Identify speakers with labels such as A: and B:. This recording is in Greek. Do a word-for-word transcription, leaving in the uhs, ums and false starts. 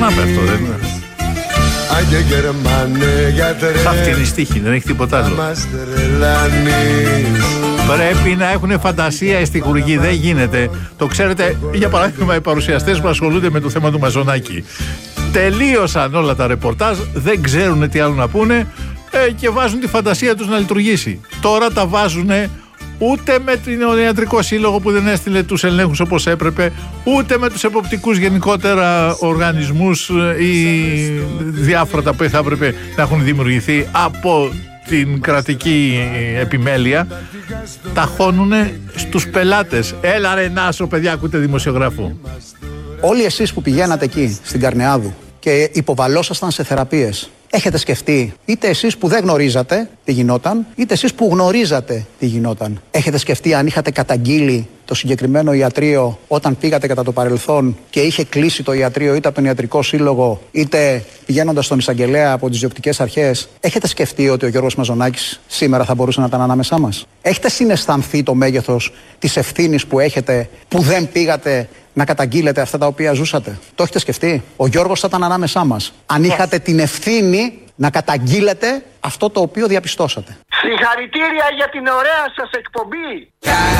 A: να πέφτω, δεν είναι. Αυτή είναι η στίχη, δεν έχει τίποτα άλλο. Πρέπει να έχουν φαντασία οι στιχουργοί, δεν γίνεται. Το ξέρετε, για παράδειγμα, οι παρουσιαστές που ασχολούνται με το θέμα του Μαζονάκη. Τελείωσαν όλα τα ρεπορτάζ, δεν ξέρουν τι άλλο να πούνε ε, και βάζουν τη φαντασία τους να λειτουργήσει. Τώρα τα βάζουν ούτε με τον Ιατρικό Σύλλογο που δεν έστειλε τους ελέγχους όπως έπρεπε, ούτε με τους εποπτικούς γενικότερα οργανισμούς ή διάφορα που θα έπρεπε να έχουν δημιουργηθεί από την κρατική επιμέλεια. Τα χώνουνε στους πελάτες. Έλα ρε Νάσο, παιδιά, ακούτε δημοσιογράφο.
B: Όλοι εσείς που πηγαίνατε εκεί στην Καρνεάδου και υποβαλώσασταν σε θεραπείες, έχετε σκεφτεί, είτε εσείς που δεν γνωρίζατε τι γινόταν, είτε εσείς που γνωρίζατε τι γινόταν, έχετε σκεφτεί αν είχατε καταγγείλει το συγκεκριμένο ιατρείο όταν πήγατε κατά το παρελθόν και είχε κλείσει το ιατρείο είτε από τον Ιατρικό Σύλλογο είτε πηγαίνοντας στον εισαγγελέα από τις διοκτικές αρχές, έχετε σκεφτεί ότι ο Γιώργος Μαζονάκης σήμερα θα μπορούσε να ήταν ανάμεσά μας? Έχετε συναισθανθεί το μέγεθος της ευθύνης που έχετε που δεν πήγατε να καταγγείλετε αυτά τα οποία ζούσατε? Το έχετε σκεφτεί? Ο Γιώργος θα ήταν ανάμεσά μας αν είχατε την ευθύνη να καταγγείλετε αυτό το οποίο διαπιστώσατε.
C: Συγχαρητήρια για την ωραία σας εκπομπή.